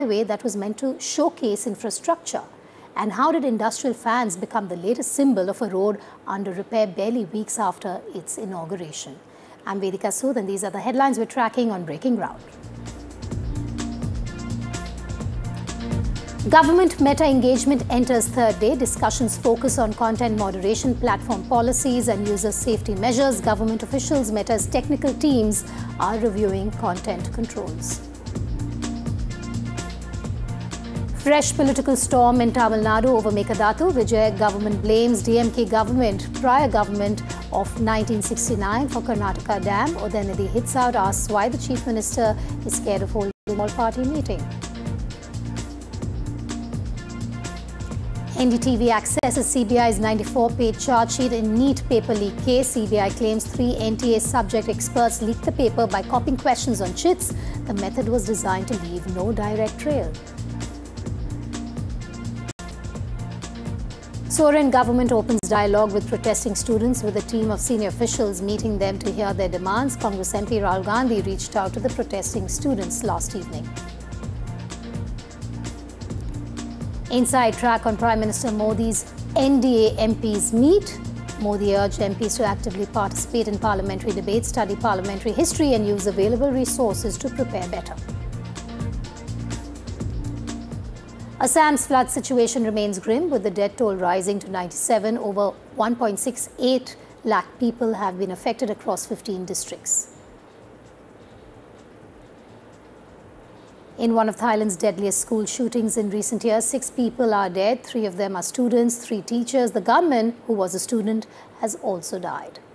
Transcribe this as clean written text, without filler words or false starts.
highway that was meant to showcase infrastructure? And how did industrial fans become the latest symbol of a road under repair barely weeks after its inauguration? I'm Vedika Sood, and these are the headlines we're tracking on Breaking Ground. Government Meta engagement enters third day. Discussions focus on content moderation, platform policies and user safety measures. Government officials, Meta's technical teams are reviewing content controls. Fresh political storm in Tamil Nadu over Mekadatu. Vijay government blames DMK government, prior government of 1969 for Karnataka dam. Udayanidhi hits out, asks why the chief minister is scared of holding an all-party meeting. NDTV accesses CBI's 94-page charge sheet in NEET paper leak case. CBI claims 3 NTA subject experts leaked the paper by copying questions on chits. The method was designed to leave no direct trail. Soren government opens dialogue with protesting students with a team of senior officials meeting them to hear their demands. Congress MP Rahul Gandhi reached out to the protesting students last evening. Inside track on Prime Minister Modi's NDA MPs meet. Modi urged MPs to actively participate in parliamentary debates, study parliamentary history and use available resources to prepare better. Assam's flood situation remains grim, with the death toll rising to 97. Over 1.68 lakh people have been affected across 15 districts. In one of Thailand's deadliest school shootings in recent years, 6 people are dead. 3 of them are students, 3 teachers. The gunman, who was a student, has also died.